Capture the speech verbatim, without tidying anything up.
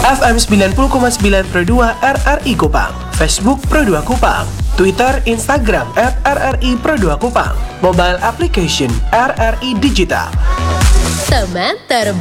F M sembilan puluh koma sembilan Pro dua R R I Kupang, Facebook Pro dua Kupang, Twitter, Instagram at R R I Pro dua Kupang, mobile application R R I Digital. Teman terbaik.